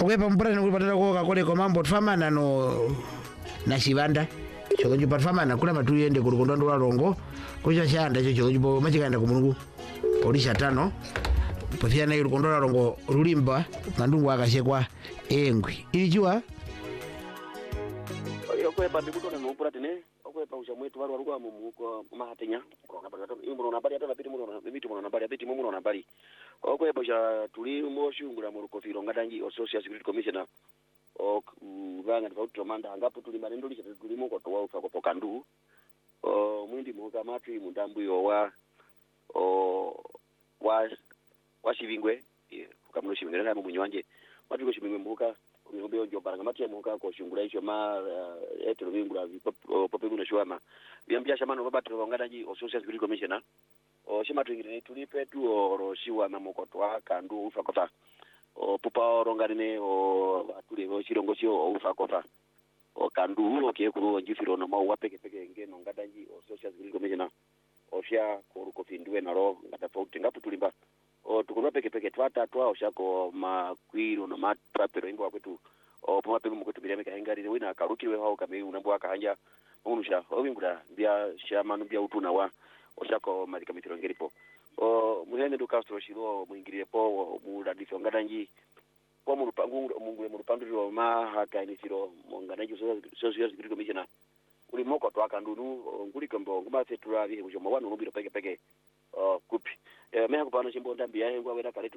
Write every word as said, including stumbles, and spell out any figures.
okwepa mpura nikupatira koka kole komambo tfamana no na shivanda chokocho patfamana kula matuyende kurukondo ndo rongo kucha shanda cho chokocho machikaenda kumulungu polisha tano pofiana irukondo rongo rulimba ngandungu akashekwa engwi ilichiwa okwepa ndikutona mpura tene okwepa ushamwetu wali walikuwa mumuko mahatenya kuna bali imbo na bali atana piti muno bitu muno na bali piti muno na bali okwepa ja tuli moshungula mu rukofiro ngadangi Social Security Commissioner ok vanga ndivauti manda angapo tuli manendo lisha tuli muko to waufa ko kandu o mwindi muka matri mundambu yo wa o wa washivingwe kukamno shivingwe na munyanje watu ko shivingwe muka ngombe yo baranga mati muka ko shungula isho ma etero bingura pope muno shwama byambya shamano babatro ngadangi Social Security Commissioner o shima twingire tulipe tu oro shiwa na mukotwa kandu ufa kota o pupa rongarine o atule o chirongo sio o ufa kota o kandu o ke kuru njifiro no mawa peke peke ngeno ngadanji o Social Security Commissioner o sha ko ko findwe na ro ngata fauti ngapu tulimba o tukuno peke peke twata twa o shako makwiro no matrapero imbo kwetu o poma peke mukwetu bireme kaingari wina karukirwe hao kame unambo akahanja unusha o bingura bia shamanu bia utuna wa oshako marika mitiro ngeripo o muhene do Castro shiro muingire po mu radifo ngadanji po mu rupangu mungu mu rupandiro ma haka ni shiro mongadanji Social Security Commissioner uri moko to akandunu nguri kombo nguma fetura bihe bujo mawanu ngubiro peke peke o kupi eh meha kupana shimbo ndambi yae ngwa wera kale